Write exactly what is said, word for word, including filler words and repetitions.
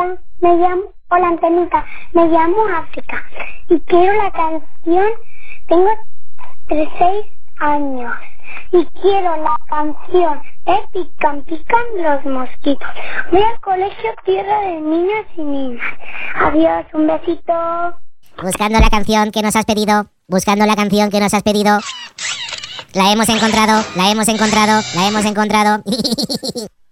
llamo, me llamo, hola Antenita, me llamo África y quiero la canción, tengo seis años y quiero la canción de Pican Pican los mosquitos. Voy al colegio Tierra de Niños y Niñas. Adiós, un besito. Buscando la canción que nos has pedido, buscando la canción que nos has pedido. La hemos encontrado, la hemos encontrado, la hemos encontrado.